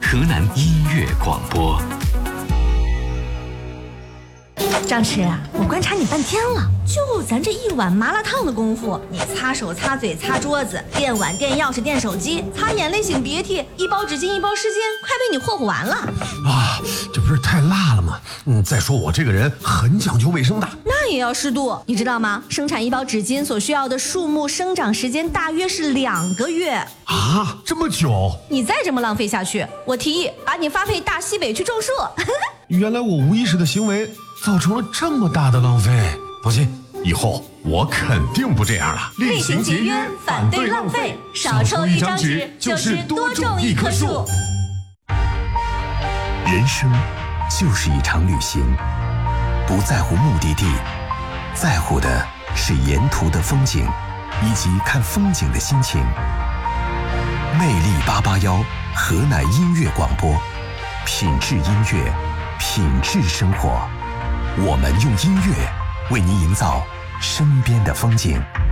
河南音乐广播。 张弛啊，我观察你半天了，就咱这一碗麻辣烫的功夫，你擦手、擦嘴、擦桌子，垫碗、垫钥匙、垫手机，擦眼泪、擤鼻涕，一包纸巾、一包湿巾，快被你霍霍完了啊！这不是太辣了吗？再说我这个人很讲究卫生的， 那也要适度，你知道吗？生产一包纸巾所需要的树木生长时间大约是2个月啊，这么久？ 你再这么浪费下去，我提议把你发配大西北去种树。 原来我无意识的行为造成了这么大的浪费。放心，以后我肯定不这样了。 厉行节约，反对浪费，少抽一张纸就是多种一棵树。 人生就是一场旅行，不在乎目的地，在乎的是沿途的风景以及看风景的心情。魅力881河南音乐广播，品质音乐，品质生活。我们用音乐为您营造身边的风景。